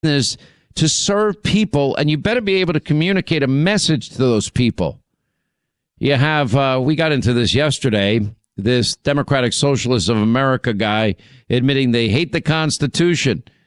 business to serve people, and you better be able to communicate a message to those people. You have, we got into this yesterday, this Democratic Socialists of America guy admitting they hate the Constitution.